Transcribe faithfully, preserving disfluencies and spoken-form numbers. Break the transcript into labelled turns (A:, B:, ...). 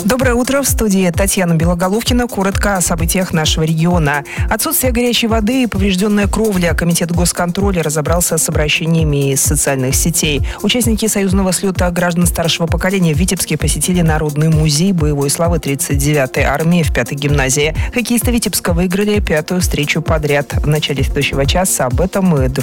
A: Доброе утро. В студии Татьяна Белоголовкина. Коротко о событиях нашего региона. Отсутствие горячей воды и поврежденная кровля. Комитет госконтроля разобрался с обращениями из социальных сетей. Участники союзного слета граждан старшего поколения в Витебске посетили Народный музей боевой славы тридцать девятой армии в пятой гимназии. Хоккеисты Витебска выиграли пятую встречу подряд. В начале следующего часа об этом и другом